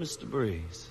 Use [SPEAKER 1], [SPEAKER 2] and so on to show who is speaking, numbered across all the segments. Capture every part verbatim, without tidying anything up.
[SPEAKER 1] Mister Breeze.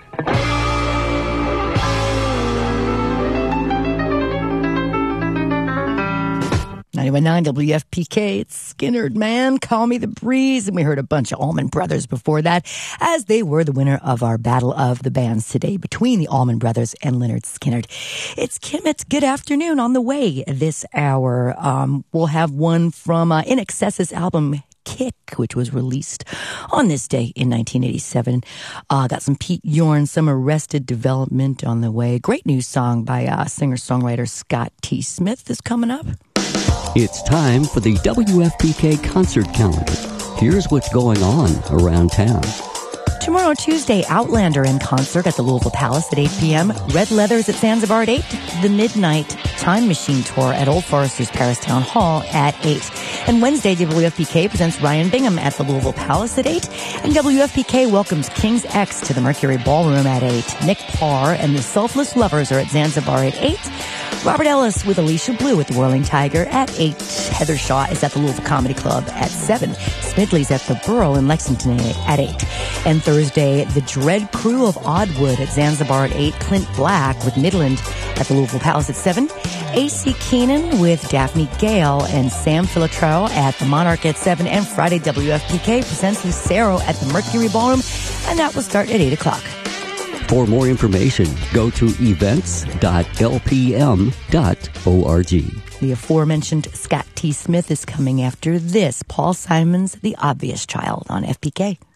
[SPEAKER 2] ninety-one point nine W F P K, it's Skynyrd, man, Call Me the Breeze. And we heard a bunch of Allman Brothers before that, as they were the winner of our Battle of the Bands today between the Allman Brothers and Lynyrd Skynyrd. It's Kim, it's Good Afternoon on the way this hour. Um, we'll have one from uh, In Excess's album, Kick, which was released on this day in nineteen eighty-seven. Uh, got some Pete Yorn, some Arrested Development on the way. Great new song by uh, singer-songwriter Scott T. Smith is coming up.
[SPEAKER 3] It's time for the W F P K concert calendar. Here's what's going on around town.
[SPEAKER 2] Tomorrow, Tuesday, Outlander in concert at the Louisville Palace at eight p.m. Red Leathers at Zanzibar at eight. The Midnight Time Machine Tour at Old Forester's Paris Town Hall at eight. And Wednesday, W F P K presents Ryan Bingham at the Louisville Palace at eight. And W F P K welcomes King's X to the Mercury Ballroom at eight. Nick Parr and the Selfless Lovers are at Zanzibar at eight. Robert Ellis with Alicia Blue at the Whirling Tiger at eight. Heather Shaw is at the Louisville Comedy Club at seven. Smidley's at the Burl in Lexington at eight. And Thursday, the Dread Crew of Oddwood at Zanzibar at eight. Clint Black with Midland at the Louisville Palace at seven. A C Keenan with Daphne Gale and Sam Filatro at the Monarch at seven. And Friday, W F P K presents Lucero at the Mercury Ballroom, and that will start at eight o'clock.
[SPEAKER 3] For more information, go to events dot l p m dot org.
[SPEAKER 2] The aforementioned Scott T. Smith is coming after this. Paul Simon's The Obvious Child on F P K.